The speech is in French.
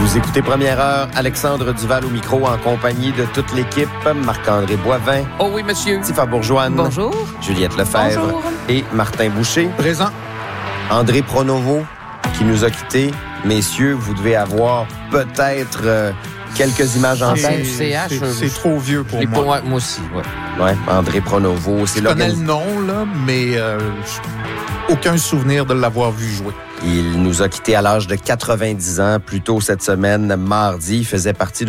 Vous écoutez Première Heure, Alexandre Duval au micro en compagnie de toute l'équipe, Marc-André Boivin. Oh oui, monsieur. Tifa Bourgeoine. Bonjour. Juliette Lefebvre. Bonjour. Et Martin Boucher. Présent. André Pronovo qui nous a quittés. Messieurs, vous devez avoir peut-être quelques images en tête. C'est trop vieux pour moi. Moi aussi, ouais. Ouais, André Pronovo. Je connais le nom, là, mais aucun souvenir de l'avoir vu jouer. Il nous a quittés à l'âge de 90 ans, plus tôt cette semaine, mardi. Il faisait partie